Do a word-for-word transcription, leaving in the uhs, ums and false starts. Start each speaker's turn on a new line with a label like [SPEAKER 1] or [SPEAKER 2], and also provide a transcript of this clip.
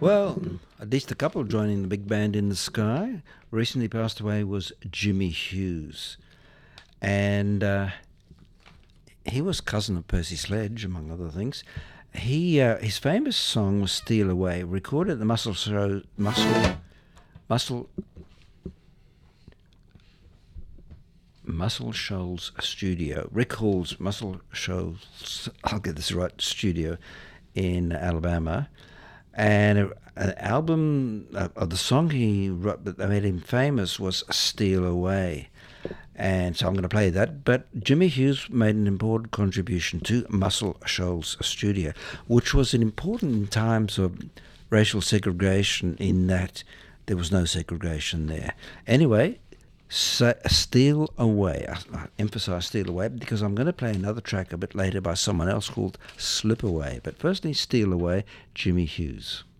[SPEAKER 1] Well, at least a couple joining the big band in the sky. Recently passed away was Jimmy Hughes. And uh, he was cousin of Percy Sledge, among other things. He uh, his famous song was "Steal Away," recorded at the Muscle Show, Muscle, Muscle, Muscle Shoals Studio. Rick Hall's Muscle Shoals. I'll get this right. Studio in Alabama, and an album uh, of the song he wrote that made him famous was "Steal Away." And so I'm going to play that. But Jimmy Hughes made an important contribution to Muscle Shoals Studio, which was an important in times of racial segregation in that there was no segregation there. Anyway, so, Steal Away. I, I emphasize Steal Away because I'm going to play another track a bit later by someone else called Slip Away. But firstly, Steal Away, Jimmy Hughes.